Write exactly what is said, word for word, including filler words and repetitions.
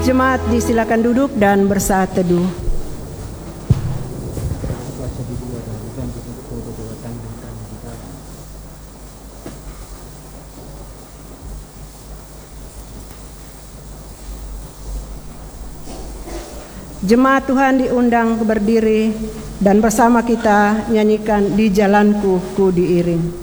Jemaat disilakan duduk dan bersaat teduh. Jemaat Tuhan diundang berdiri dan bersama kita nyanyikan Di Jalanku Ku Diiring.